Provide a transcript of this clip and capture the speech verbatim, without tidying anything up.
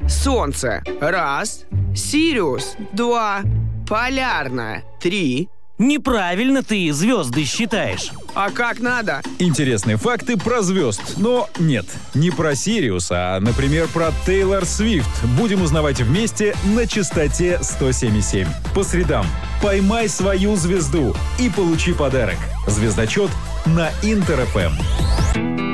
Солнце – раз. Сириус – два. Полярная – три. Неправильно ты звезды считаешь. А как надо? Интересные факты про звезд. Но нет, не про Сириуса, а, например, про Тейлор Свифт. Будем узнавать вместе на частоте сто семь и семь. По средам поймай свою звезду и получи подарок. Звездочет на Интер эф эм.